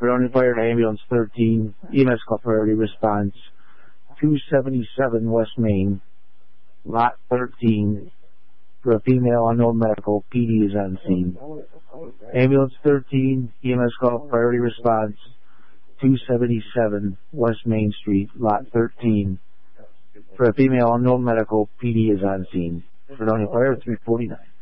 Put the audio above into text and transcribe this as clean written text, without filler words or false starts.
Fredonia Fire and Ambulance 13, EMS call priority response, 277 West Main, Lot 13, for a female unknown medical. PD is on scene. Ambulance 13, EMS call priority response, 277 West Main Street, Lot 13, for a female unknown medical. PD is on scene. Fredonia Fire 349.